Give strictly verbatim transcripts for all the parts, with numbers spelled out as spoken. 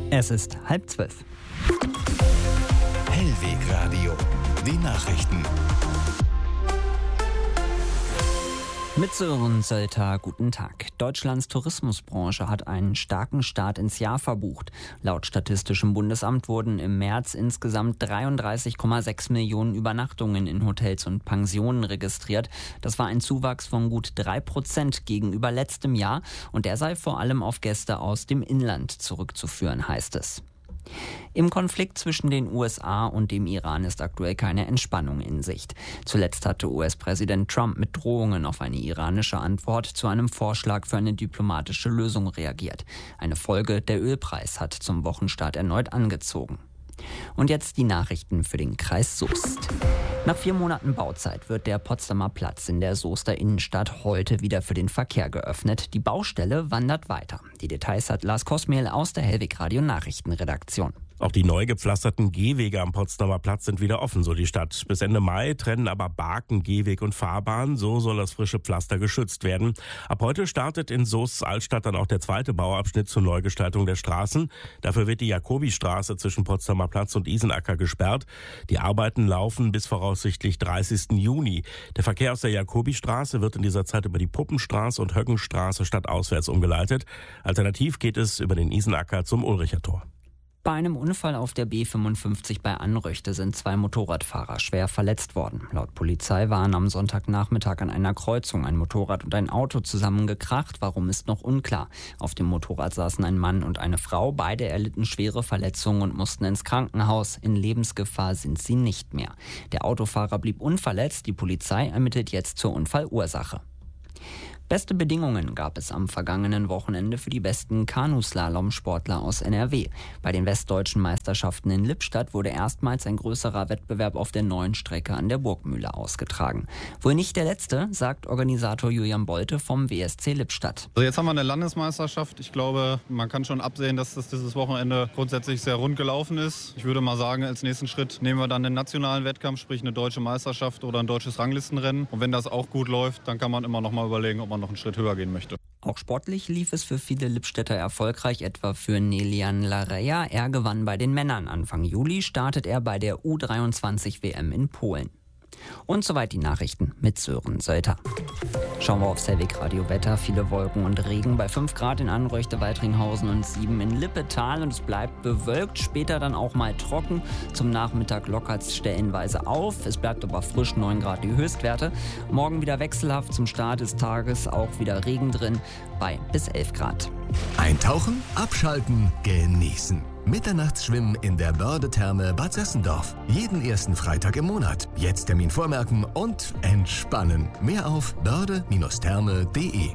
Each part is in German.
Es ist halb zwölf. Hellwegradio, die Nachrichten. Mit Sören Sölter, guten Tag. Deutschlands Tourismusbranche hat einen starken Start ins Jahr verbucht. Laut Statistischem Bundesamt wurden im März insgesamt dreiunddreißig Komma sechs Millionen Übernachtungen in Hotels und Pensionen registriert. Das war ein Zuwachs von gut drei Prozent gegenüber letztem Jahr und der sei vor allem auf Gäste aus dem Inland zurückzuführen, heißt es. Im Konflikt zwischen den U S A und dem Iran ist aktuell keine Entspannung in Sicht. Zuletzt hatte U S-Präsident Trump mit Drohungen auf eine iranische Antwort zu einem Vorschlag für eine diplomatische Lösung reagiert. Eine Folge: der Ölpreis hat zum Wochenstart erneut angezogen. Und jetzt die Nachrichten für den Kreis Soest. Nach vier Monaten Bauzeit wird der Potsdamer Platz in der Soester Innenstadt heute wieder für den Verkehr geöffnet. Die Baustelle wandert weiter. Die Details hat Lars Kosmehl aus der Hellwegradio Nachrichtenredaktion. Auch die neu gepflasterten Gehwege am Potsdamer Platz sind wieder offen, so die Stadt. Bis Ende Mai trennen aber Baken, Gehweg und Fahrbahn. So soll das frische Pflaster geschützt werden. Ab heute startet in Soests Altstadt dann auch der zweite Bauabschnitt zur Neugestaltung der Straßen. Dafür wird die Jakobistraße zwischen Potsdamer Platz und Isenacker gesperrt. Die Arbeiten laufen bis voraussichtlich dreißigsten Juni. Der Verkehr aus der Jakobistraße wird in dieser Zeit über die Puppenstraße und Höckenstraße stadtauswärts umgeleitet. Alternativ geht es über den Isenacker zum Ulricher Tor. Bei einem Unfall auf der B fünfundfünfzig bei Anröchte sind zwei Motorradfahrer schwer verletzt worden. Laut Polizei waren am Sonntagnachmittag an einer Kreuzung ein Motorrad und ein Auto zusammengekracht. Warum, ist noch unklar. Auf dem Motorrad saßen ein Mann und eine Frau. Beide erlitten schwere Verletzungen und mussten ins Krankenhaus. In Lebensgefahr sind sie nicht mehr. Der Autofahrer blieb unverletzt. Die Polizei ermittelt jetzt zur Unfallursache. Beste Bedingungen gab es am vergangenen Wochenende für die besten Kanuslalom-Sportler aus N R W. Bei den westdeutschen Meisterschaften in Lippstadt wurde erstmals ein größerer Wettbewerb auf der neuen Strecke an der Burgmühle ausgetragen. Wohl nicht der letzte, sagt Organisator Julian Bolte vom W S C Lippstadt. Also jetzt haben wir eine Landesmeisterschaft. Ich glaube, man kann schon absehen, dass das dieses Wochenende grundsätzlich sehr rund gelaufen ist. Ich würde mal sagen, als nächsten Schritt nehmen wir dann den nationalen Wettkampf, sprich eine deutsche Meisterschaft oder ein deutsches Ranglistenrennen. Und wenn das auch gut läuft, dann kann man immer noch mal überlegen, ob man noch einen Schritt höher gehen möchte. Auch sportlich lief es für viele Lippstädter erfolgreich, etwa für Nelian Lareja. Er gewann bei den Männern. Anfang Juli startet er bei der U dreiundzwanzig W M in Polen. Und soweit die Nachrichten mit Sören Sölter. Schauen wir aufs Hellwegradio Wetter. Viele Wolken und Regen bei fünf Grad in Anröchte, Waltringhausen und sieben in Lippetal. Und es bleibt bewölkt, später dann auch mal trocken. Zum Nachmittag lockert es stellenweise auf. Es bleibt aber frisch, neun Grad die Höchstwerte. Morgen wieder wechselhaft, zum Start des Tages auch wieder Regen drin bei bis elf Grad. Eintauchen, abschalten, genießen. Mitternachtsschwimmen in der Börde-Therme Bad Sessendorf. Jeden ersten Freitag im Monat. Jetzt Termin vormerken und entspannen. Mehr auf börde Therme punkt de.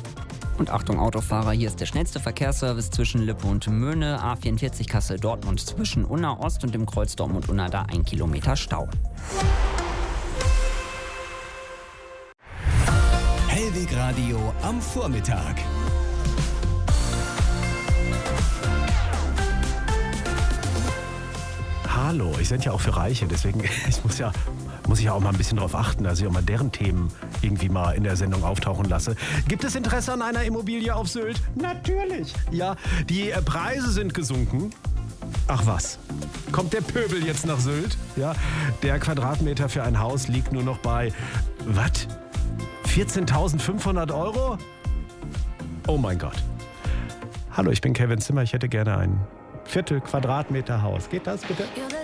Und Achtung Autofahrer, hier ist der schnellste Verkehrsservice zwischen Lippe und Möhne. A vierundvierzig Kassel-Dortmund zwischen Unna Ost und dem Kreuz Dortmund-Unna, da ein Kilometer Stau. Hellwegradio am Vormittag. Hallo, ich sende ja auch für Reiche, deswegen ich muss, ja, muss ich ja auch mal ein bisschen drauf achten, dass ich auch mal deren Themen irgendwie mal in der Sendung auftauchen lasse. Gibt es Interesse an einer Immobilie auf Sylt? Natürlich. Ja, die äh, Preise sind gesunken. Ach was, kommt der Pöbel jetzt nach Sylt? Ja, der Quadratmeter für ein Haus liegt nur noch bei, was? vierzehntausendfünfhundert Euro? Oh mein Gott. Hallo, ich bin Kevin Zimmer, ich hätte gerne ein Viertel Quadratmeter Haus. Geht das bitte?